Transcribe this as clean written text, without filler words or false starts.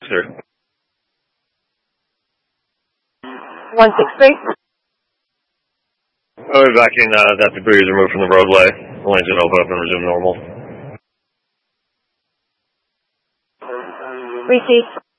Sir. 163. I'll be back in that debris is removed from the roadway. The lane's going to open up and resume normal. Receive.